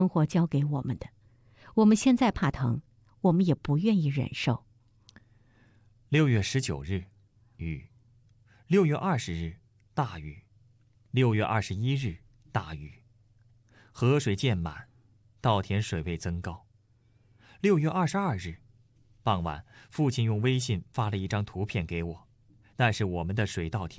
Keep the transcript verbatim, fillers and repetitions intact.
生活教给我们的。我们现在怕疼，我们也不愿意忍受。 六月十九日，雨；六月二十日，大雨；六月二十一日，大雨。河水渐满，稻田水位增高。六月二十二日，傍晚，父亲用微信发了一张图片给我，那是我们的水稻田。